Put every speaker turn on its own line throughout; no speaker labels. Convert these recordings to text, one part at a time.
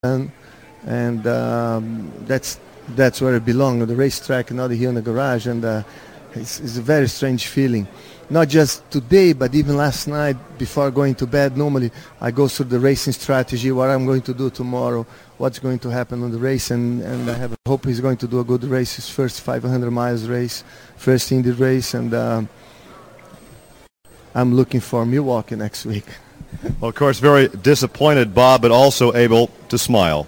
and that's where it belongs, the racetrack, not here in the garage, and it's a very strange feeling. Not just today, but even last night before going to bed. Normally I go through the racing strategy, what I'm going to do tomorrow, what's going to happen on the race, and I have a hope he's going to do a good race, his first 500 miles race, first Indy race, and I'm looking for Milwaukee next week.
Well, of course, very disappointed, Bob, but also able to smile.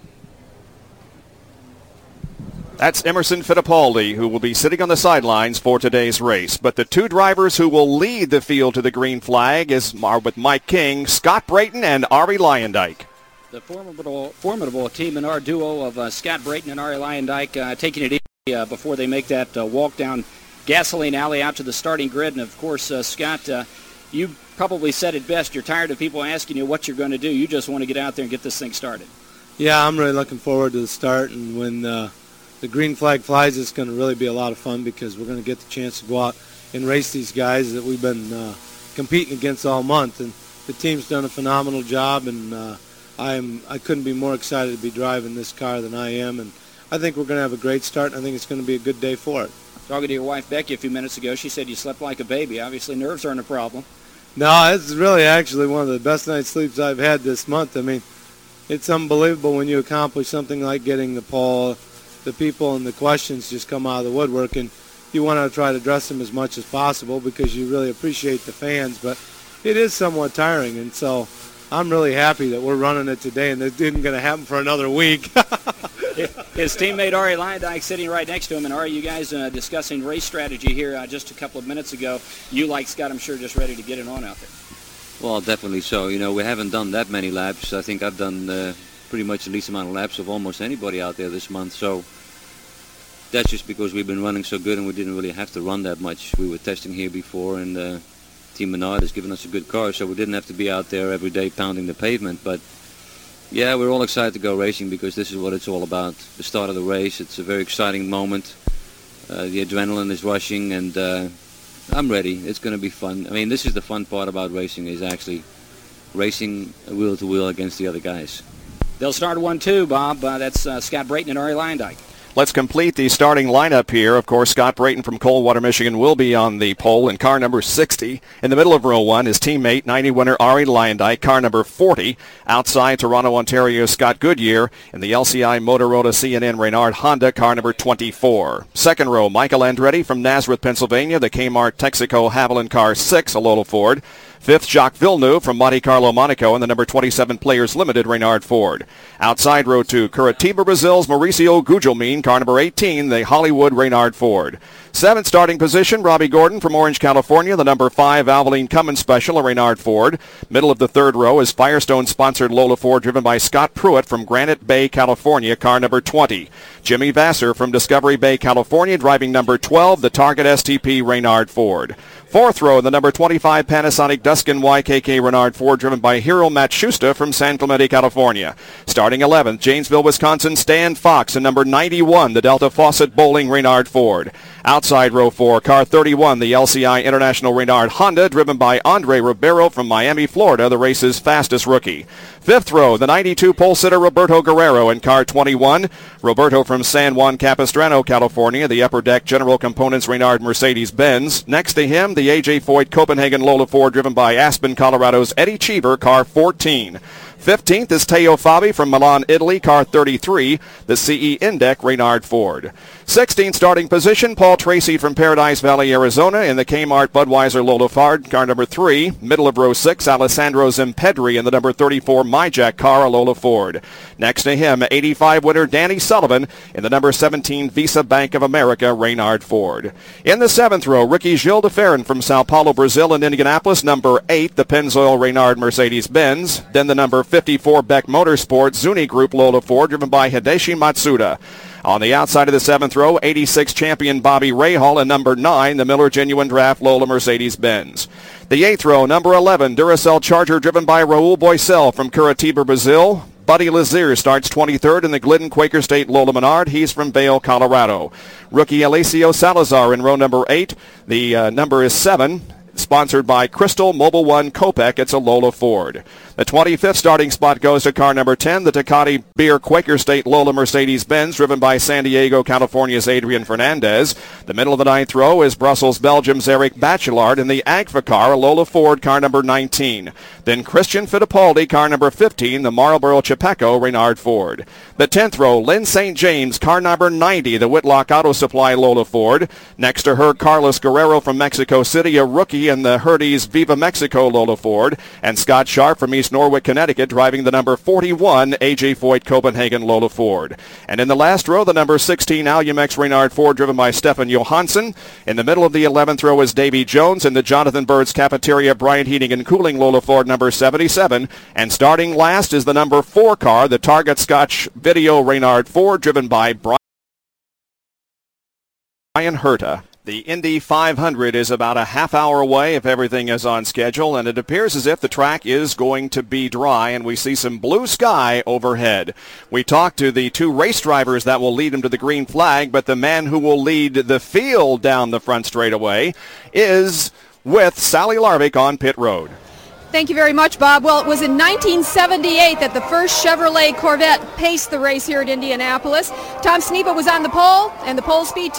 That's Emerson Fittipaldi, who will be sitting on the sidelines for today's race. But the two drivers who will lead the field to the green flag are with Mike King, Scott Brayton, and Arie Luyendyk.
The formidable Team Menard duo of Scott Brayton and Arie Luyendyk taking it easy before they make that walk down Gasoline Alley out to the starting grid. And, of course, Scott, you probably said it best. You're tired of people asking you what you're going to do. You just want to get out there and get this thing started.
Yeah, I'm really looking forward to the start, and when the green flag flies, it's going to really be a lot of fun because we're going to get the chance to go out and race these guys that we've been competing against all month. And the team's done a phenomenal job, and I couldn't be more excited to be driving this car than I am. And I think we're going to have a great start, and I think it's going to be a good day for it.
Talking to your wife, Becky, a few minutes ago, she said you slept like a baby. Obviously, nerves aren't a problem.
No, it's really actually one of the best night's sleeps I've had this month. I mean, it's unbelievable when you accomplish something like getting the pole. The people and the questions just come out of the woodwork, and you want to try to address them as much as possible because you really appreciate the fans. But it is somewhat tiring, and so I'm really happy that we're running it today, and it isn't going to happen for another week.
His teammate Arie Luyendyk sitting right next to him, and Arie, you guys discussing race strategy here just a couple of minutes ago. You, like Scott, I'm sure, just ready to get it on out there.
Well, definitely so. You know, we haven't done that many laps. I think I've done pretty much the least amount of laps of almost anybody out there this month. So that's just because we've been running so good and we didn't really have to run that much. We were testing here before, and Team Menard has given us a good car, so we didn't have to be out there every day pounding the pavement. But yeah, we're all excited to go racing because this is what it's all about. The start of the race, it's a very exciting moment. The adrenaline is rushing, and I'm ready. It's going to be fun. I mean, this is the fun part about racing, is actually racing wheel to wheel against the other guys.
They'll start 1-2, Bob. That's Scott Brayton and Arie Luyendyk.
Let's complete the starting lineup here. Of course, Scott Brayton from Coldwater, Michigan will be on the pole in car number 60. In the middle of row 1, his teammate, 90 winner Arie Luyendyk, car number 40. Outside, Toronto, Ontario, Scott Goodyear. In the LCI Motorola CNN Reynard Honda, car number 24. Second row, Michael Andretti from Nazareth, Pennsylvania, the Kmart Texaco Haviland car 6, a Lola Ford. Fifth, Jacques Villeneuve from Monte Carlo, Monaco, and the number 27 Players Limited, Reynard Ford. Outside row 2, Curitiba, Brazil's Mauricio Gugelmin, car number 18, the Hollywood Reynard Ford. Seventh starting position, Robbie Gordon from Orange, California, the number 5 Valvoline Cummins Special, a Reynard Ford. Middle of the third row is Firestone-sponsored Lola Ford, driven by Scott Pruitt from Granite Bay, California, car number 20. Jimmy Vasser from Discovery Bay, California, driving number 12, the Target STP Reynard Ford. Fourth row, the number 25 Panasonic Duskin YKK Reynard Ford, driven by Hero Matsushita from San Clemente, California. Starting 11th, Janesville, Wisconsin, Stan Fox, and number 91, the Delta Fawcett Bowling Reynard Ford. Outside row 4, car 31, the LCI International Reynard Honda, driven by Andre Ribeiro from Miami, Florida, the race's fastest rookie. Fifth row, the 92 pole sitter Roberto Guerrero in car 21. Roberto from San Juan Capistrano, California, the Upper Deck General Components Reynard Mercedes-Benz. Next to him, the A.J. Foyt Copenhagen Lola Ford, driven by Aspen, Colorado's Eddie Cheever, car 14. 15th is Teo Fabi from Milan, Italy, car 33, the CE Indec Reynard Ford. 16th starting position, Paul Tracy from Paradise Valley, Arizona, in the Kmart Budweiser Lola Ford, car number 3. Middle of row 6, Alessandro Zimpedri in the number 34 MyJack car, a Lola Ford. Next to him, 85 winner Danny Sullivan in the number 17 Visa Bank of America Reynard Ford. In the 7th row, Ricky Gilles de Ferran from Sao Paulo, Brazil, in Indianapolis, number 8, the Pennzoil Reynard Mercedes-Benz. Then the number 54 Beck Motorsports Zuni Group Lola Ford, driven by Hideshi Matsuda. On the outside of the 7th row, 86 champion Bobby Rahal, and number 9, the Miller Genuine Draft Lola Mercedes-Benz. The 8th row, number 11, Duracell Charger, driven by Raul Boisel from Curitiba, Brazil. Buddy Lazier starts 23rd in the Glidden Quaker State Lola Menard. He's from Vail, Colorado. Rookie Alessio Salazar in row number 8. The number is 7. Sponsored by Crystal Mobile One Copec. It's a Lola Ford. The 25th starting spot goes to car number 10, the Tecate Beer Quaker State Lola Mercedes-Benz, driven by San Diego, California's Adrian Fernandez. The middle of the 9th row is Brussels, Belgium's Eric Bachelard in the Agfa car, Lola Ford, car number 19. Then Christian Fittipaldi, car number 15, the Marlboro Chepeco Reynard Ford. The 10th row, Lynn St. James, car number 90, the Whitlock Auto Supply Lola Ford. Next to her, Carlos Guerrero from Mexico City, a rookie in the Herdes Viva Mexico Lola Ford. And Scott Sharp from East Norwich, Connecticut, driving the number 41 A.J. Foyt Copenhagen Lola Ford. And in the last row, the number 16 Alumex Reynard Ford, driven by Stefan Johansson. In the middle of the 11th row is Davy Jones in the Jonathan Bird's Cafeteria Bryant Heating and Cooling Lola Ford number 77. And starting last is the number 4 car, the Target Scotch Video Reynard Ford, driven by Brian Herta. The Indy 500 is about a half hour away if everything is on schedule, and it appears as if the track is going to be dry, and we see some blue sky overhead. We talked to the 2 race drivers that will lead them to the green flag, but the man who will lead the field down the front straightaway is with Sally Larvik on pit road.
Thank you very much, Bob. Well, it was in 1978 that the first Chevrolet Corvette paced the race here at Indianapolis. Tom Sneva was on the pole, and the pole speed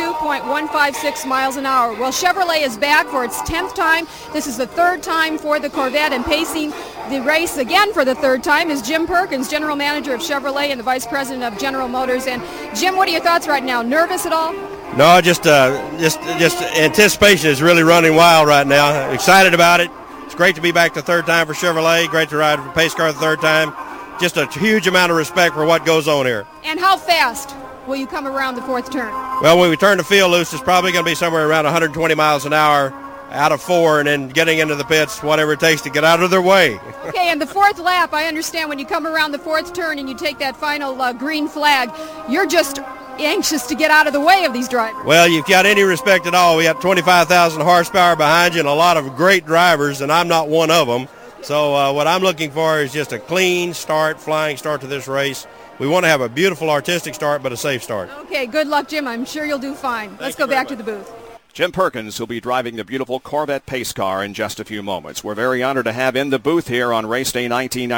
202.156 miles an hour. Well, Chevrolet is back for its 10th time. This is the 3rd time for the Corvette, and pacing the race again for the 3rd time is Jim Perkins, General Manager of Chevrolet and the Vice President of General Motors. And Jim, what are your thoughts right now? Nervous at all?
No, just anticipation is really running wild right now. Excited about it. It's great to be back the 3rd time for Chevrolet. Great to ride for pace car the 3rd time. Just a huge amount of respect for what goes on here.
And how fast will you come around the 4th turn?
Well, when we turn the field loose, it's probably going to be somewhere around 120 miles an hour out of 4, and then getting into the pits, whatever it takes to get out of their way.
Okay, and the 4th lap, I understand when you come around the 4th turn and you take that final green flag, you're just anxious to get out of the way of these drivers.
Well, you've got any respect at all. We got 25,000 horsepower behind you and a lot of great drivers, and I'm not one of them. So what I'm looking for is just a clean start, flying start to this race. We want to have a beautiful artistic start, but a safe start.
Okay, good luck, Jim. I'm sure you'll do fine. Let's go back to the booth.
Jim Perkins will be driving the beautiful Corvette pace car in just a few moments. We're very honored to have in the booth here on race day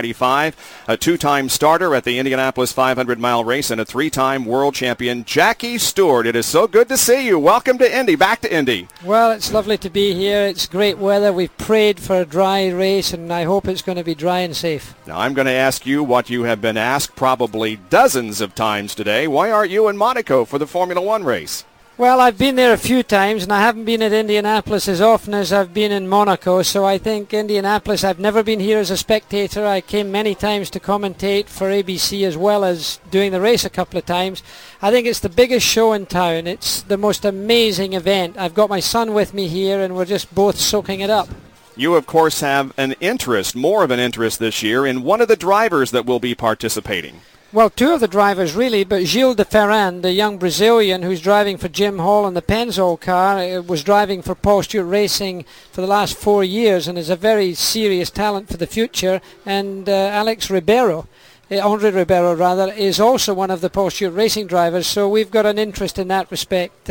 1995 a 2-time starter at the Indianapolis 500-mile race and a 3-time world champion, Jackie Stewart. It is so good to see you. Welcome to Indy. Back to Indy.
Well, it's lovely to be here. It's great weather. We've prayed for a dry race, and I hope it's going to be dry and safe.
Now, I'm going to ask you what you have been asked probably dozens of times today. Why aren't you in Monaco for the Formula One race?
Well, I've been there a few times, and I haven't been at Indianapolis as often as I've been in Monaco, so I think Indianapolis, I've never been here as a spectator. I came many times to commentate for ABC as well as doing the race a couple of times. I think it's the biggest show in town. It's the most amazing event. I've got my son with me here, and we're just both soaking it up.
You, of course, have an interest, more of an interest this year, in one of the drivers that will be participating.
Well, 2 of the drivers really, but Gilles de Ferran, the young Brazilian who's driving for Jim Hall in the Pennzoil car, was driving for Paul Stewart Racing for the last 4 years and is a very serious talent for the future. And Alex Ribeiro, Andre Ribeiro rather, is also one of the Paul Stewart Racing drivers, so we've got an interest in that respect.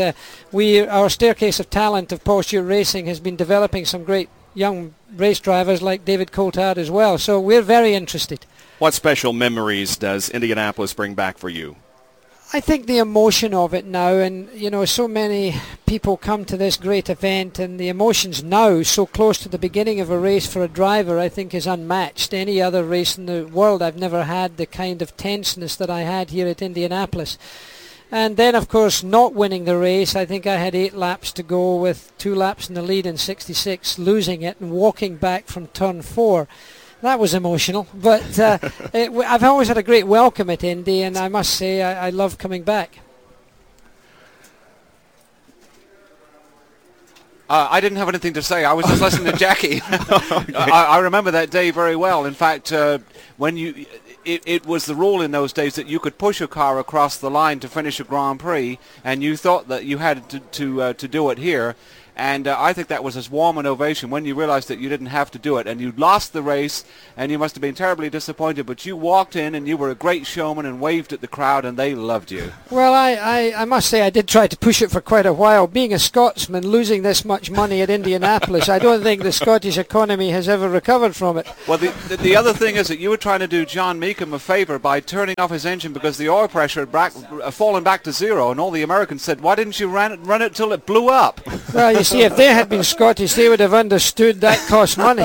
Our staircase of talent of Paul Stewart Racing has been developing some great young race drivers like David Coulthard as well, so we're very interested.
What special memories does Indianapolis bring back for you?
I think the emotion of it now, and so many people come to this great event, and the emotions now so close to the beginning of a race for a driver I think is unmatched. Any other race in the world I've never had the kind of tenseness that I had here at Indianapolis. And then, of course, not winning the race. I think I had 8 laps to go with 2 laps in the lead in 66, losing it and walking back from turn 4. That was emotional, but I've always had a great welcome at Indy, and I must say I love coming back.
I didn't have anything to say. I was just listening to Jackie. Okay. I remember that day very well. In fact, when it was the rule in those days that you could push a car across the line to finish a Grand Prix, and you thought that you had to do it here. And I think that was as warm an ovation when you realized that you didn't have to do it. And you lost the race, and you must have been terribly disappointed. But you walked in, and you were a great showman and waved at the crowd, and they loved you.
Well, I must say I did try to push it for quite a while. Being a Scotsman, losing this much money at Indianapolis, I don't think the Scottish economy has ever recovered from it.
Well, the other thing is that you were trying to do John Meekham a favor by turning off his engine because the oil pressure had fallen back to zero, and all the Americans said, why didn't you run it till it blew up?
Well, you see, if they had been Scottish, they would have understood that cost money.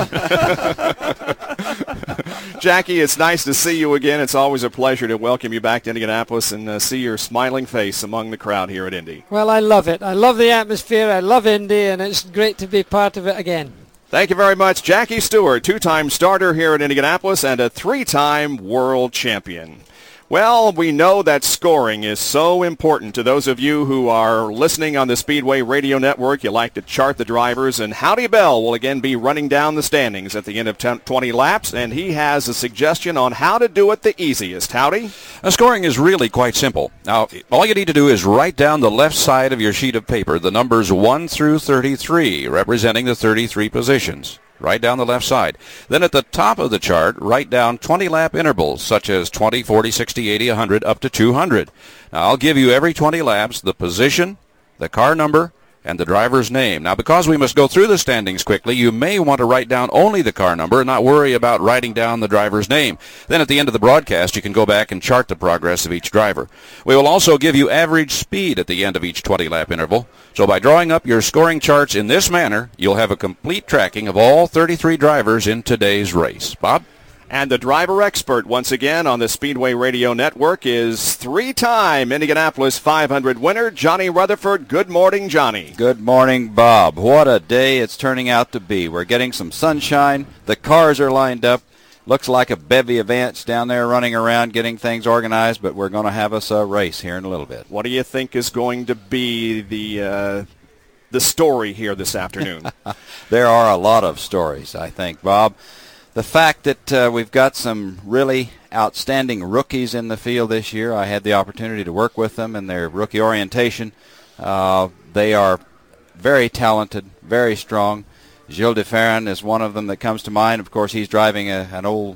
Jackie, it's nice to see you again. It's always a pleasure to welcome you back to Indianapolis and see your smiling face among the crowd here at Indy.
Well, I love it. I love the atmosphere. I love Indy, and it's great to be part of it again.
Thank you very much, Jackie Stewart, two-time starter here at Indianapolis and a three-time world champion. Well, we know that scoring is so important to those of you who are listening on the Speedway Radio Network. You like to chart the drivers, and Howdy Bell will again be running down the standings at the end of 20 laps, and he has a suggestion on how to do it the easiest. Howdy?
Scoring is really quite simple. Now, all you need to do is write down the left side of your sheet of paper the numbers 1 through 33, representing the 33 positions. Right down the left side. Then at the top of the chart, write down 20-lap intervals, such as 20, 40, 60, 80, 100, up to 200. Now, I'll give you every 20 laps the position, the car number, and the driver's name. Now, because we must go through the standings quickly, you may want to write down only the car number and not worry about writing down the driver's name. Then at the end of the broadcast, you can go back and chart the progress of each driver. We will also give you average speed at the end of each 20-lap interval. So by drawing up your scoring charts in this manner, you'll have a complete tracking of all 33 drivers in today's race. Bob?
And the driver expert, once again, on the Speedway Radio Network is three-time Indianapolis 500 winner, Johnny Rutherford. Good morning, Johnny.
Good morning, Bob. What a day it's turning out to be. We're getting some sunshine. The cars are lined up. Looks like a bevy of ants down there running around getting things organized, but we're going to have us a race here in a little bit.
What do you think is going to be the story here this afternoon?
There are a lot of stories, I think, Bob. The fact that we've got some really outstanding rookies in the field this year. I had the opportunity to work with them in their rookie orientation. They are very talented, very strong. Gilles de Ferran is one of them that comes to mind. Of course, he's driving an old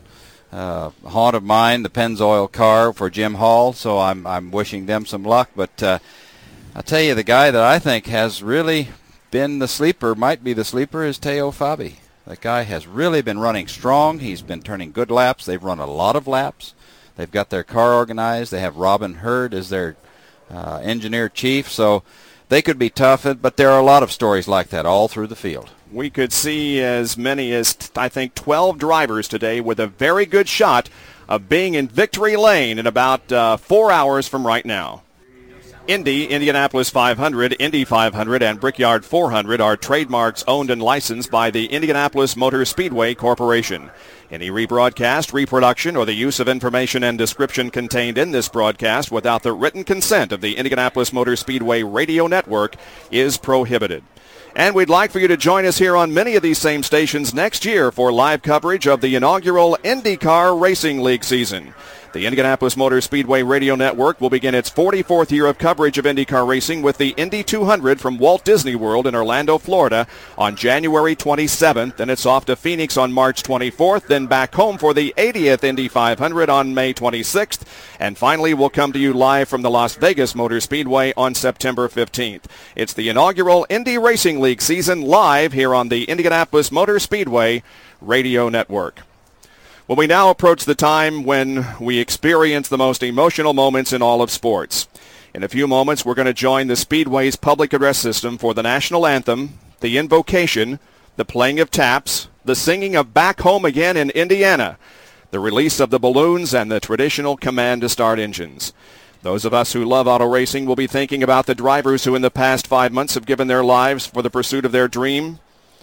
haunt of mine, the Pennzoil car for Jim Hall, so I'm wishing them some luck. But I'll tell you, the guy that I think has really been the sleeper, might be the sleeper, is Teo Fabi. That guy has really been running strong. He's been turning good laps. They've run a lot of laps. They've got their car organized. They have Robin Hurd as their engineer chief. So they could be tough, but there are a lot of stories like that all through the field.
We could see as many as, I think, 12 drivers today with a very good shot of being in victory lane in about 4 hours from right now. Indy, Indianapolis 500, Indy 500, and Brickyard 400 are trademarks owned and licensed by the Indianapolis Motor Speedway Corporation. Any rebroadcast, reproduction, or the use of information and description contained in this broadcast without the written consent of the Indianapolis Motor Speedway Radio Network is prohibited. And we'd like for you to join us here on many of these same stations next year for live coverage of the inaugural IndyCar Racing League season. The Indianapolis Motor Speedway Radio Network will begin its 44th year of coverage of IndyCar racing with the Indy 200 from Walt Disney World in Orlando, Florida on January 27th. Then it's off to Phoenix on March 24th, then back home for the 80th Indy 500 on May 26th. And finally, we'll come to you live from the Las Vegas Motor Speedway on September 15th. It's the inaugural Indy Racing League season live here on the Indianapolis Motor Speedway Radio Network. Well, we now approach the time when we experience the most emotional moments in all of sports. In a few moments, we're going to join the Speedway's public address system for the national anthem, the invocation, the playing of taps, the singing of Back Home Again in Indiana, the release of the balloons, and the traditional command to start engines. Those of us who love auto racing will be thinking about the drivers who in the past 5 months have given their lives for the pursuit of their dream.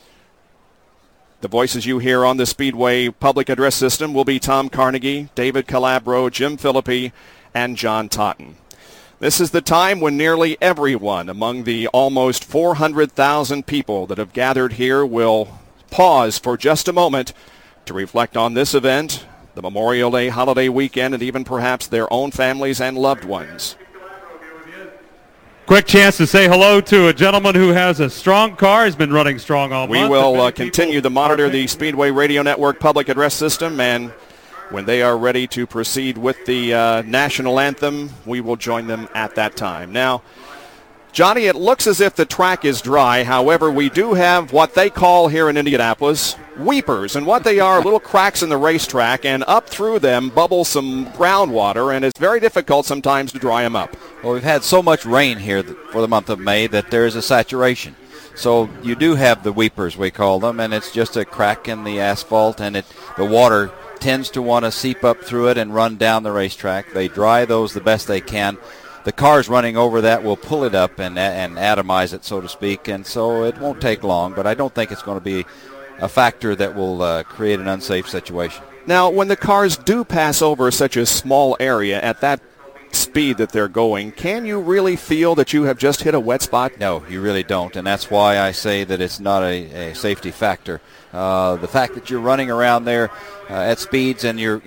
The voices you hear on the Speedway public address system will be Tom Carnegie, David Calabro, Jim Philippi, and John Totten. This is the time when nearly everyone among the almost 400,000 people that have gathered here will pause for just a moment to reflect on this event, the Memorial Day holiday weekend, and even perhaps their own families and loved ones.
Quick chance to say hello to a gentleman who has a strong car. He's been running strong all month.
We will continue to monitor the Speedway Radio Network public address system, and when they are ready to proceed with the national anthem, we will join them at that time. Now, Johnny, it looks as if the track is dry. However, we do have what they call here in Indianapolis weepers, and what they are little cracks in the racetrack, and up through them bubbles some groundwater, and it's very difficult sometimes to dry them up.
Well, we've had so much rain here for the month of May that there is a saturation. So you do have the weepers, we call them, and it's just a crack in the asphalt, and the water tends to want to seep up through it and run down the racetrack. They dry those the best they can. The cars running over that will pull it up and atomize it, so to speak, and so it won't take long, but I don't think it's going to be a factor that will create an unsafe situation.
Now, when the cars do pass over such a small area at that speed that they're going, can you really feel that you have just hit a wet spot?
No, you really don't, and that's why I say that it's not a safety factor. The fact that you're running around there at speeds and you're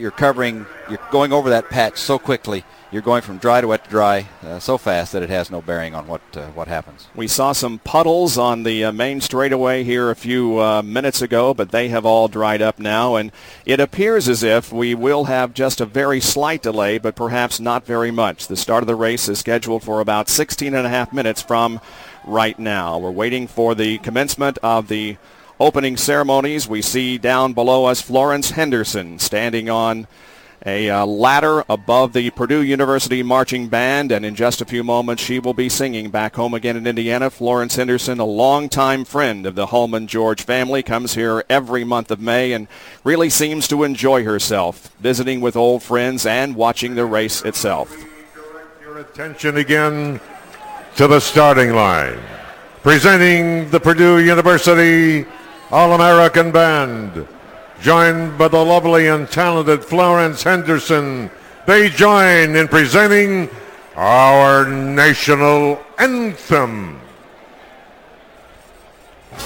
going over that patch so quickly, you're going from dry to wet to dry so fast that it has no bearing on what happens.
We saw some puddles on the main straightaway here a few minutes ago, but they have all dried up now, and it appears as if we will have just a very slight delay, but perhaps not very much. The start of the race is scheduled for about 16 and a half minutes from right now. We're waiting for the commencement of the opening ceremonies. We see down below us Florence Henderson standing on a ladder above the Purdue University Marching Band, and in just a few moments she will be singing Back Home Again in Indiana. Florence Henderson, a longtime friend of the Holman George family, comes here every month of May and really seems to enjoy herself, visiting with old friends and watching the race itself.
Your attention again to the starting line. Presenting the Purdue University All-American Band, joined by the lovely and talented Florence Henderson, they join in presenting our national anthem.